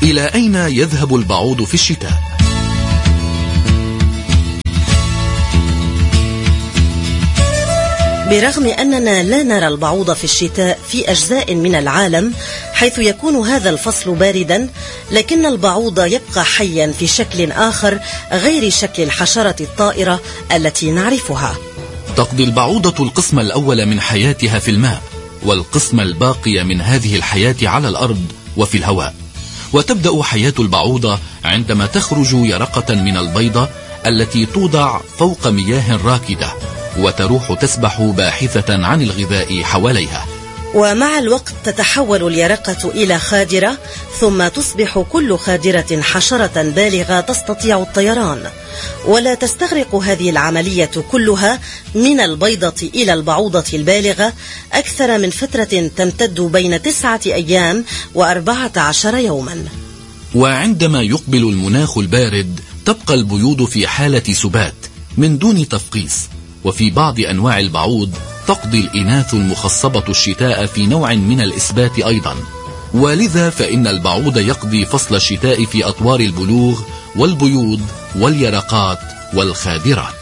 إلى أين يذهب البعوض في الشتاء؟ برغم أننا لا نرى البعوض في الشتاء في أجزاء من العالم حيث يكون هذا الفصل باردا، لكن البعوض يبقى حيا في شكل آخر غير شكل الحشرة الطائرة التي نعرفها. تقضي البعوضة القسم الأول من حياتها في الماء، والقسم الباقي من هذه الحياة على الأرض وفي الهواء. وتبدأ حياة البعوضة عندما تخرج يرقة من البيضة التي توضع فوق مياه راكدة، وتروح تسبح باحثة عن الغذاء حواليها. ومع الوقت تتحول اليرقة إلى خادرة، ثم تصبح كل خادرة حشرة بالغة تستطيع الطيران. ولا تستغرق هذه العملية كلها من البيضة إلى البعوضة البالغة أكثر من فترة تمتد بين 9 أيام و14 يوما. وعندما يقبل المناخ البارد تبقى البيوض في حالة سبات من دون تفقيس. وفي بعض أنواع البعوض تقضي الإناث المخصبة الشتاء في نوع من الإسبات أيضا، ولذا فإن البعوض يقضي فصل الشتاء في أطوار البلوغ والبيوض واليرقات والخادرات.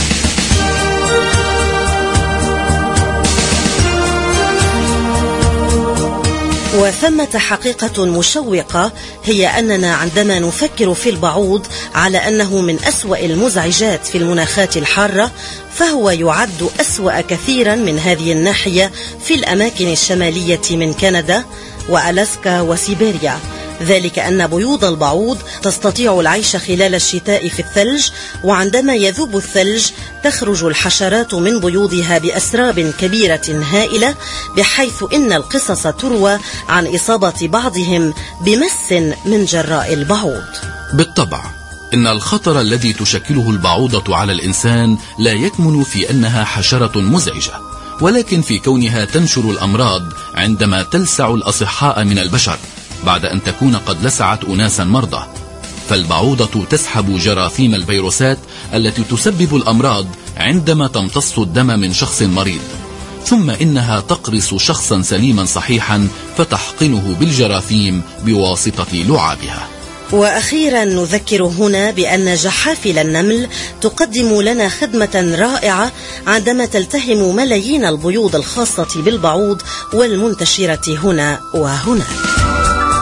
وثمة حقيقة مشوقة، هي أننا عندما نفكر في البعوض على أنه من أسوأ المزعجات في المناخات الحارة، فهو يعد أسوأ كثيرا من هذه الناحية في الأماكن الشمالية من كندا وألاسكا وسيبيريا. ذلك أن بيوض البعوض تستطيع العيش خلال الشتاء في الثلج، وعندما يذوب الثلج تخرج الحشرات من بيوضها بأسراب كبيرة هائلة، بحيث إن القصص تروى عن إصابة بعضهم بمس من جراء البعوض. بالطبع إن الخطر الذي تشكله البعوضة على الإنسان لا يكمن في أنها حشرة مزعجة، ولكن في كونها تنشر الأمراض عندما تلسع الأصحاء من البشر بعد أن تكون قد لسعت أناسا مرضى. فالبعوضة تسحب جراثيم الفيروسات التي تسبب الأمراض عندما تمتص الدم من شخص مريض، ثم إنها تقرص شخصا سليما صحيحا فتحقنه بالجراثيم بواسطة لعابها. وأخيرا نذكر هنا بأن جحافل النمل تقدم لنا خدمة رائعة عندما تلتهم ملايين البيوض الخاصة بالبعوض والمنتشرة هنا وهناك.